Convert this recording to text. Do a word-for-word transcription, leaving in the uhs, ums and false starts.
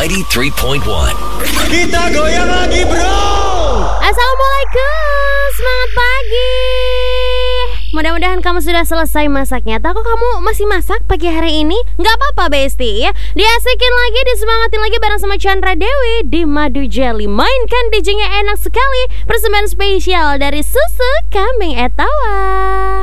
ninety-three point one. Kita goyang lagi, bro. Assalamualaikum, semangat pagi. Mudah-mudahan kamu sudah selesai masaknya. Atau kamu masih masak pagi hari ini? Gak apa-apa Besti ya. Diasikin lagi, disemangatin lagi bareng sama Chandra Dewi di Madu Jelly. Mainkan D J-nya enak sekali. Persembahan spesial dari Susu Kambing Etawa.